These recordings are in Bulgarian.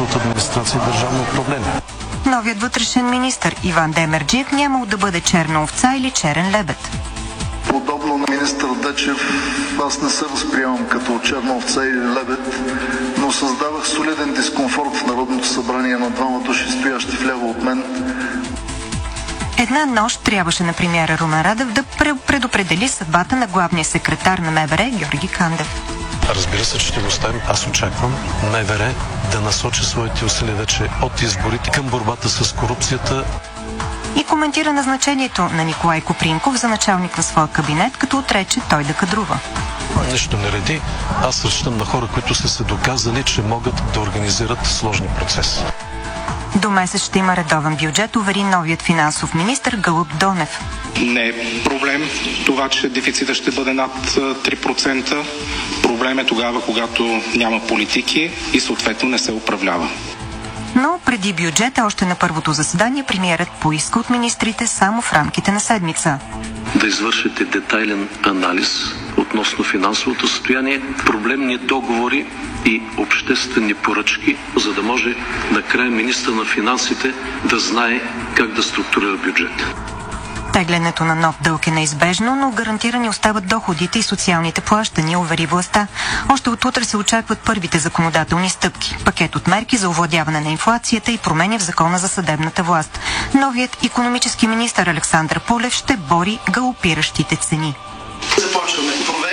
от администрация и държавно управление. Новият вътрешен министър Иван Демерджиев нямал да бъде черна овца или черен лебед. Подобно на министър Дечев, аз не се възприемам като черна овца или лебед, но създавах солиден дискомфорт в Народното събрание на двама души, стоящи вляво от мен. Една нощ трябваше на премиера Румен Радев да предопредели съдбата на главния секретар на МВР Георги Кандев. Разбира се, че ще го оставим. Аз очаквам МВР да насочи своите усилия вече от изборите към борбата с корупцията. И коментира назначението на Николай Копринков за началник на своя кабинет, като отрече той да кадрува. Нищо не реди. Аз разчитам на хора, които са се доказали, че могат да организират сложни процеси. До месец ще има редовен бюджет, увери новият финансов министър Гълъб Донев. Не е проблем това, че дефицита ще бъде над 3%. Проблем е тогава, когато няма политики и съответно не се управлява. Но преди бюджета, още на първото заседание, премиерът поиска от министрите само в рамките на седмица да извършите детайлен анализ относно финансовото състояние, проблемни договори и обществени поръчки, за да може накрая министър на финансите да знае как да структурира бюджет. Теглянето на нов дълг е неизбежно, но гарантирани остават доходите и социалните плащания, увери властта. Още от утре се очакват първите законодателни стъпки. Пакет от мерки за овладяване на инфлацията и промени в закона за съдебната власт. Новият икономически министър Александър Пулев ще бори галопиращите цени. Започваме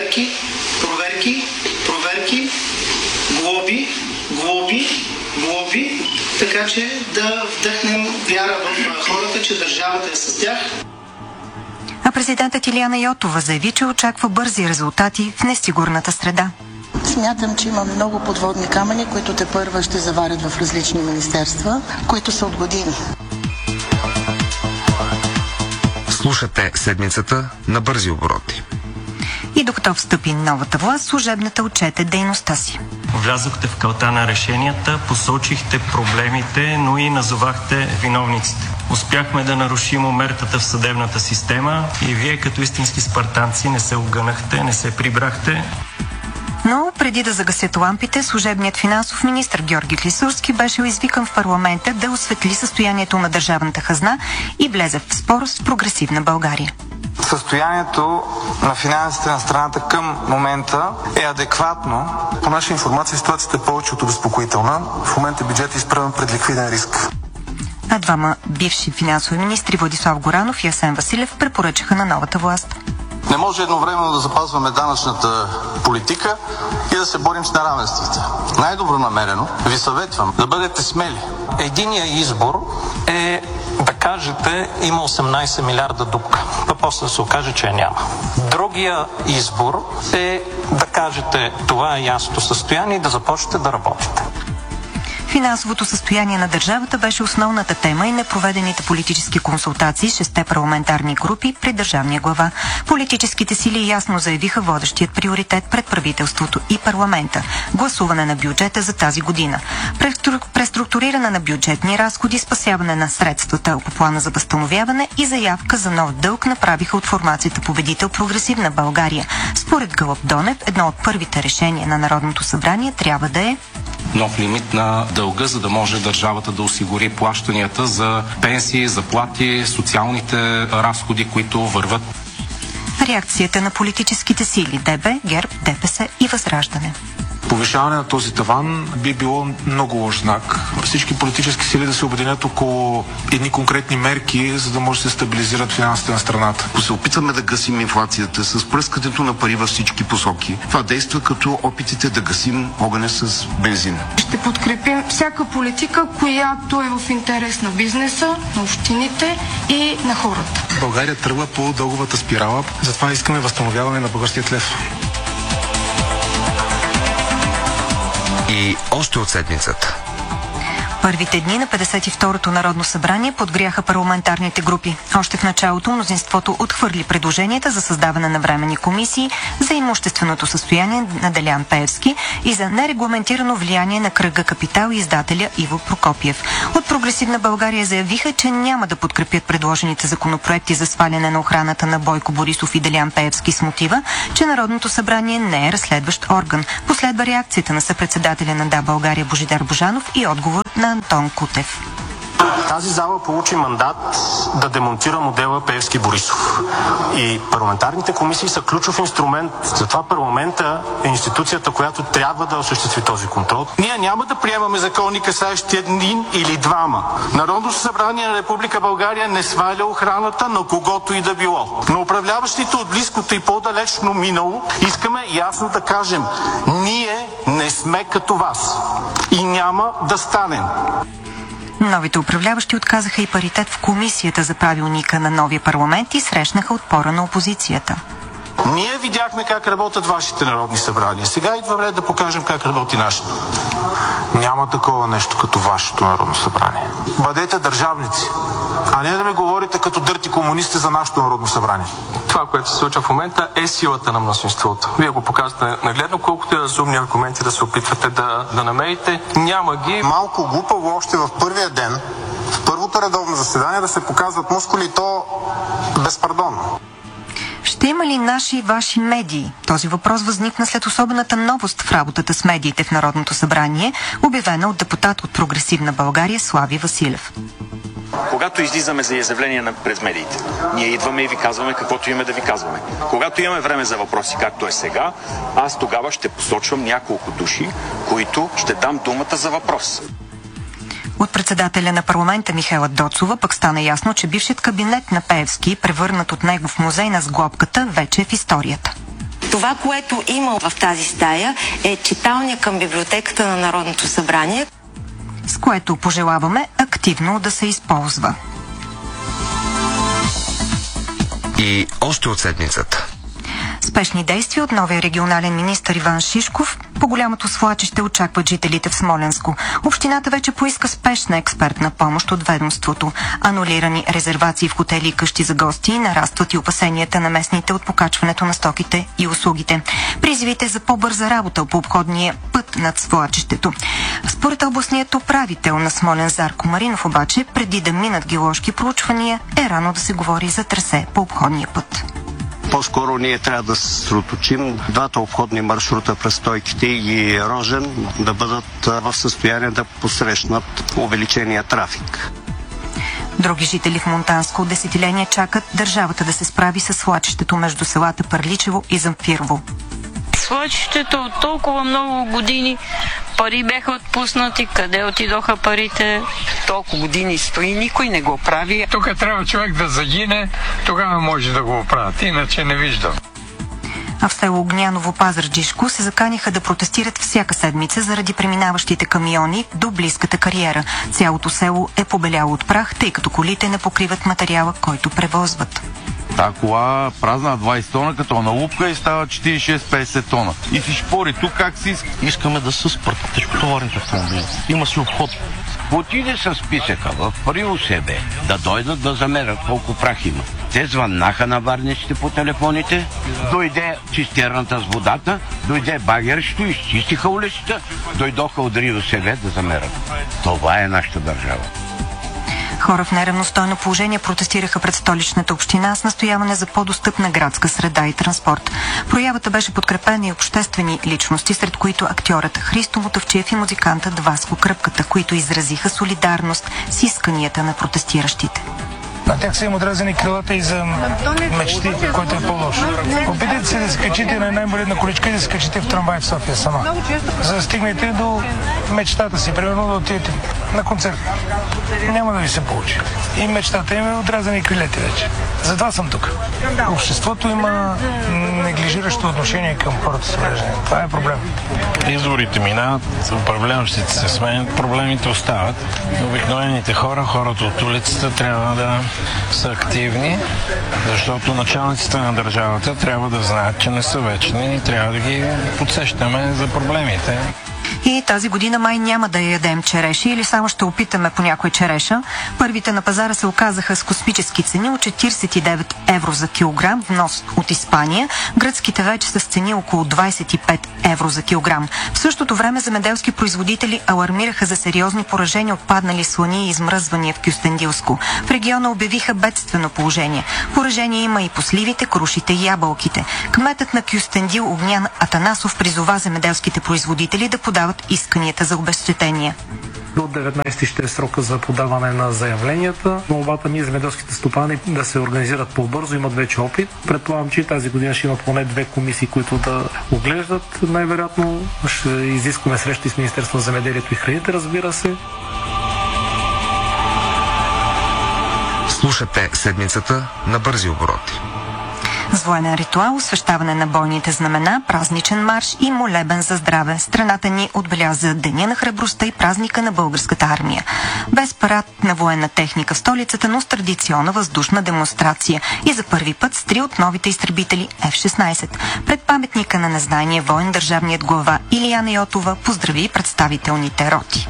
проверки, глоби, така че да вдъхнем вяра в хората, че държавата е с тях. А президентът Илияна Йотова заяви, че очаква бързи резултати в несигурната среда. Смятам, че има много подводни камъни, които тепърва ще заварят в различни министерства, които са от години. Слушате седмицата на бързи обороти. И докато встъпи новата власт, служебната отчете дейността си. Влязохте в калта на решенията, посочихте проблемите, но и назовахте виновниците. Успяхме да нарушим омертата в съдебната система и вие като истински спартанци не се огънахте, не се прибрахте. Но преди да загасят лампите, служебният финансов министър Георги Клисурски беше извикан в парламента да осветли състоянието на държавната хазна и влезе в спор с прогресивна България. Състоянието на финансите на страната към момента е адекватно. По наша информация ситуацията е повече от обезпокоителна. В момента бюджетът е изправен пред ликвиден риск. А двама бивши финансови министри Владислав Горанов и Асен Василев препоръчаха на новата власт. Не може едновременно да запазваме данъчната политика и да се борим с неравенствата. Най-добронамерено ви съветвам да бъдете смели. Единият избор е да кажете има 18 милиарда дупка, а после да се окаже, че я няма. Другия избор е да кажете това е ясното състояние и да започнете да работите. Финансовото състояние на държавата беше основната тема и на проведените политически консултации с 6 парламентарни групи при държавния глава. Политическите сили ясно заявиха водещият приоритет пред правителството и парламента – гласуване на бюджета за тази година. Преструктуриране на бюджетни разходи, спасяване на средствата по плана за възстановяване и заявка за нов дълг направиха от формацията победител Прогресивна България. Според Гълъб Донев, едно от първите решения на Народното събрание трябва да е Нов лимит на дълга, за да може държавата да осигури плащанията за пенсии, заплати, социалните разходи, които върват. Реакцията на политическите сили ДБ, ГЕРБ, ДПС и Възраждане. Повишаване на този таван би било много лош знак. Всички политически сили да се обединят около едни конкретни мерки, за да може да се стабилизират финансите на страната. Ако се опитваме да гасим инфлацията с пръскането на пари във всички посоки, това действа като опитите да гасим огъня с бензин. Ще подкрепим всяка политика, която е в интерес на бизнеса, на общините и на хората. България тръгва по дълговата спирала, затова искаме възстановяване на българският лев. И още от седмицата. Първите дни на 52-то Народно събрание подгряха парламентарните групи. Още в началото мнозинството отхвърли предложенията за създаване на временни комисии за имущественото състояние на Делян Пеевски и за нерегламентирано влияние на кръга Капитал и издателя Иво Прокопиев. От Прогресивна България заявиха, че няма да подкрепят предложените законопроекти за сваляне на охраната на Бойко Борисов и Делян Пеевски с мотива, че Народното събрание не е разследващ орган. Последва реакцията на съпредседателя на Да, България Божидар Божанов и отговор на Антон Кутев. Тази зала получи мандат да демонтира модела Пеевски Борисов. И парламентарните комисии са ключов инструмент. Затова парламента е институцията, която трябва да осъществи този контрол. Ние няма да приемаме закони, касаещи един или двама. Народното събрание на Република България не сваля охраната на когото и да било. Но управляващите от близкото и по-далечно минало искаме ясно да кажем: ние не сме като вас и няма да станем. Новите управляващи отказаха и паритет в комисията за правилника на новия парламент и срещнаха отпора на опозицията. Ние видяхме как работят вашите народни събрания. Сега идва време да покажем как работи нашето. Няма такова нещо като вашето народно събрание. Бъдете държавници, а не да ми говорите като дърти комунисти за нашето народно събрание. Това, което се случва в момента, е силата на мнозинството. Вие го показвате нагледно, колкото и разумни аргументи да се опитвате да намерите. Няма ги. Малко глупаво още в първия ден, в първото редовно заседание да се показват мускули, и то безпардонно. Ще има ли наши и ваши медии? Този въпрос възникна след особената новост в работата с медиите в Народното събрание, обявена от депутат от Прогресивна България Слави Василев. Когато излизаме за изявления през медиите, ние идваме и ви казваме каквото имаме да ви казваме. Когато имаме време за въпроси, както е сега, аз тогава ще посочвам няколко души, които ще дам думата за въпрос. От председателя на парламента Михаела Доцова пък стана ясно, че бившият кабинет на Пеевски, превърнат от него в музей на сглобката, вече е в историята. Това, което има в тази стая, е читалня към библиотеката на Народното събрание, с което пожелаваме активно да се използва. И още от седмицата. Спешни действия от новия регионален министър Иван Шишков. По голямото свлачище очакват жителите в Смолянско. Общината вече поиска спешна експертна помощ от ведомството. Анулирани резервации в хотели и къщи за гости, нарастват и опасенията на местните от покачването на стоките и услугите. Призивите за по-бърза работа по обходния път над свлачището. Според областният управител на Смолян Зарко Маринов обаче, преди да минат геоложки проучвания, е рано да се говори за трасе по обходния път. По-скоро ние трябва да се съсредоточим двата обходни маршрута през Стойките и Рожен да бъдат в състояние да посрещнат увеличения трафик. Други жители в Монтанско от десетиления чакат държавата да се справи с свлачището между селата Пърличево и Замфирово. Свлачището от толкова много години пари бяха отпуснати, къде отидоха парите? Толкова години стои, никой не го прави. Тук трябва човек да загине, тогава може да го оправят, иначе не виждам. А в село Огняново, Пазарджишко се заканиха да протестират всяка седмица заради преминаващите камиони до близката кариера. Цялото село е побеляло от прах, тъй като колите не покриват материала, който превозват. Та кола празна 20 тона, като на лупка и става 46-50 тона. И си шпори тук как си иска. Искаме да се спрат тежкотоварните автомобили. Има си обход. Отиде с списъка в РИОСБ да дойдат да замерят колко прах има. Те звъннаха на варниците по телефоните, дойде цистерната с водата, дойде багерщето, изчистиха улицата, дойдоха от РИОСБ да замерят. Това е нашата държава. Хора в неравностойно положение протестираха пред столичната община с настояване за по-достъпна градска среда и транспорт. Проявата беше подкрепена и обществени личности, сред които актьорът Христо Мотавчиев и музикантът Васко Кръпката, които изразиха солидарност с исканията на протестиращите. На тях са им отрезани крилата и за мечти, който е по-лошо. Опитайте се да се качите на най-боледна количка и да се качите в трамвай в София сама. За да стигнете до мечтата си, примерно да отидете на концерт. Няма да ви се получи. И мечтата им е отрезани крилете вече. Затова съм тук. Обществото има неглижиращо отношение към хората с увреждания. Това е проблем. Изборите минават, управляващите се сменят, проблемите остават. Обикновените хора, хората от улицата трябва да са активни, защото началниците на държавата трябва да знаят, че не са вечни и трябва да ги подсещаме за проблемите. И тази година май няма да ядем череши или само ще опитаме по някоя череша. Първите на пазара се оказаха с космически цени от 49 евро за килограм, внос от Испания. Гръцките вече са с цени около 25 евро за килограм. В същото време земеделски производители алармираха за сериозни поражения от паднали слани и измръзвания в Кюстендилско. В региона обявиха бедствено положение. Поражение има и по сливите, крушите и ябълките. Кметът на Кюстендил Огнян Атанасов призова земеделските производители да подават от исканията за обезщетения. До 19 ще е срока за подаване на заявленията. Молбата ми е земеделските стопани да се организират по-бързо, имат вече опит. Предполагам, че тази година ще има поне 2 комисии, които да оглеждат. Най-вероятно ще изискваме срещи с Министерство на земеделието и храните, разбира се. Слушате седмицата на бързи обороти. С военен ритуал, освещаване на бойните знамена, празничен марш и молебен за здраве. Страната ни отбеляза Деня на храбростта и празника на българската армия. Без парад на военна техника в столицата, но с традиционна въздушна демонстрация и за първи път с 3 от новите изтребители F-16. Пред паметника на незнайния воен държавният глава Илияна Йотова поздрави представителните роти.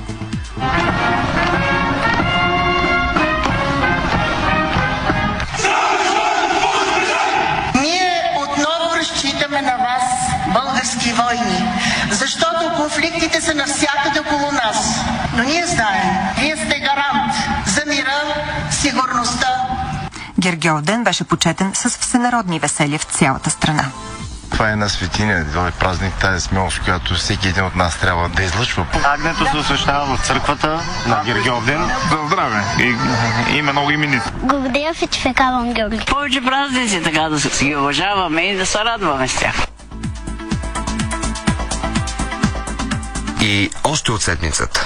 Разчитаме на вас, български войни, защото конфликтите са навсякъде около нас. Но ние знаем, вие сте гарант за мира, сигурността. Гергьов ден беше почетен с всенародни веселия в цялата страна. Това е на светиня, това е празник, тази смелост, която всеки един от нас трябва да излъчва. Агнето се освещава в църквата на Гергьов ден. За здраве! И има много именици. Благодаря ви, че фекавам Георги. Повече празници, така да се ги уважаваме и да се радваме с тях. И още от седмицата.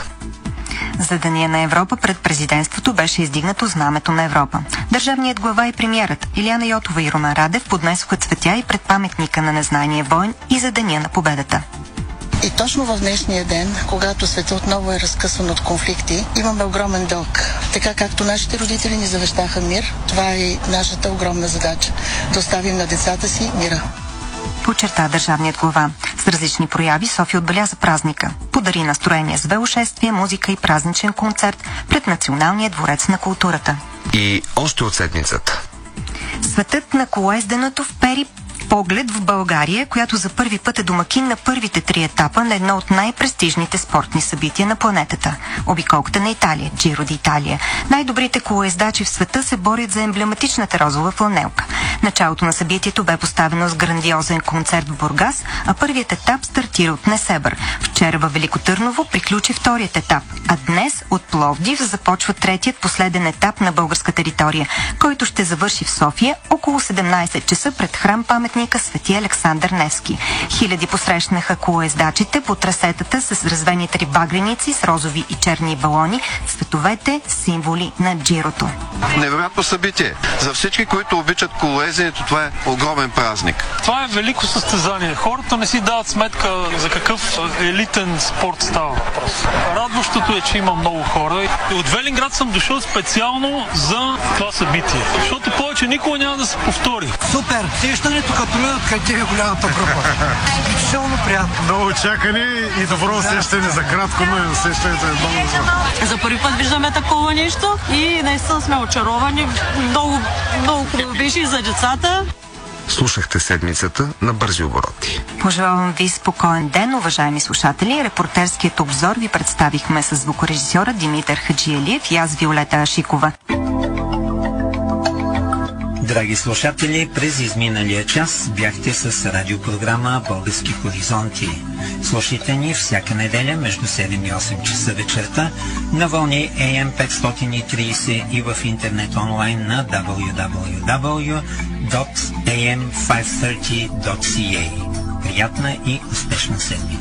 За Деня на Европа пред президентството беше издигнато знамето на Европа. Държавният глава и премиерът Илияна Йотова и Румен Радев поднесоха цветя и пред паметника на незнайния войн и за Деня на победата. И точно в днешния ден, когато света отново е разкъсван от конфликти, имаме огромен дълг. Така както нашите родители ни завещаха мир, това е и нашата огромна задача – да оставим на децата си мира. Подчерта държавният глава. С различни прояви София отбеляза празника. Подари настроение с велошествие, музика и празничен концерт пред Националния дворец на културата. И още от седмицата. Светът на колоезденето впери поглед в България, която за първи път е домакин на първите 3 етапа на едно от най-престижните спортни събития на планетата – обиколката на Италия, Джиро ди Италия. Най-добрите колоездачи в света се борят за емблематичната розова фланелка. Началото на събитието бе поставено с грандиозен концерт в Бургас, а първият етап стартира от Несебър. Вчера във Велико Търново приключи вторият етап, а днес от Пловдив започва третият последен етап на българска територия, който ще завърши в София около 17 часа пред храм паметника Свети Александър Невски. Хиляди посрещнаха колоездачите по трасетата с развени багреници с розови и черни балони, цветовете символи на Джирото. Невероятно събитие. За всички, които обичат колоезденето, това е огромен празник. Това е велико състезание. Хората не си дават сметка за какъв елитен спорт става въпрос. Радващото е, че има много хора. И от Велинград съм дошъл специално за това събитие, защото повече никога няма да се повтори. Супер! Сещането като минат край тебе голямата група. Изключително приятно. Много чакане и добро усещане за кратко, но усещането е много добро. За първи път виждаме такова нещо и наистина сме очаровани. Много хубаво беше и за децата. Слушахте седмицата на бързи обороти. Пожелавам ви спокоен ден, уважаеми слушатели. Репортерският обзор ви представихме с звукорежисьора Димитър Хаджиелиев и аз Виолета Ашикова. Драги слушатели, през изминалия час бяхте с радиопрограма Български хоризонти. Слушайте ни всяка неделя между 7 и 8 часа вечерта на вълни AM 530 и в интернет онлайн на www.am530.ca. Приятна и успешна седмица!